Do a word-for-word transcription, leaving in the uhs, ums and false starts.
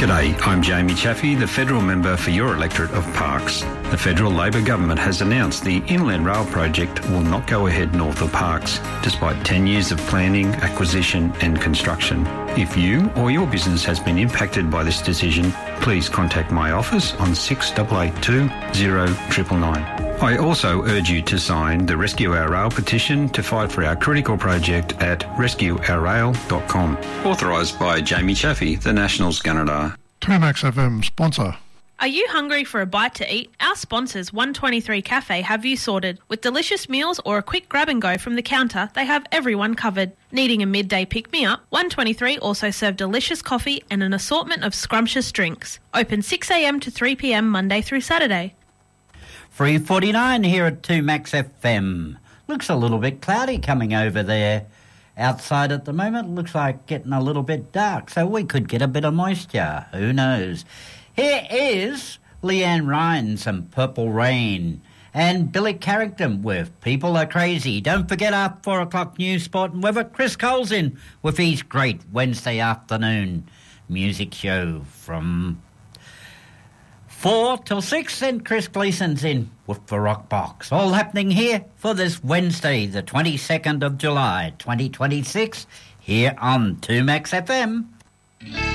G'day, I'm Jamie Chaffey, the Federal Member for your electorate of Parkes. The Federal Labor Government has announced the Inland Rail project will not go ahead north of Parkes, despite ten years of planning, acquisition and construction. If you or your business has been impacted by this decision, please contact my office on six eight eight two, zero nine nine nine. I also urge you to sign the Rescue Our Rail petition to fight for our critical project at rescue our rail dot com. Authorised by Jamie Chaffey, the Nationals Gunnedah. two Max F M sponsor. Are you hungry for a bite to eat? Our sponsors, one twenty-three Cafe, have you sorted. With delicious meals or a quick grab and go from the counter, they have everyone covered. Needing a midday pick-me-up? one twenty-three also serve delicious coffee and an assortment of scrumptious drinks. Open six a m to three p m Monday through Saturday. three forty-nine here at two Max F M. Looks a little bit cloudy coming over there. Outside at the moment, looks like getting a little bit dark, so we could get a bit of moisture. Who knows? Here is Leanne Rhines and Purple Rain, and Billy Carrington with People Are Crazy. Don't forget our four o'clock news, sport and weather. Chris Cole's in with his great Wednesday afternoon music show from four till six, and Chris Gleason's in with the Rock Box. All happening here for this Wednesday, the twenty-second of July, twenty twenty-six, here on two Max F M.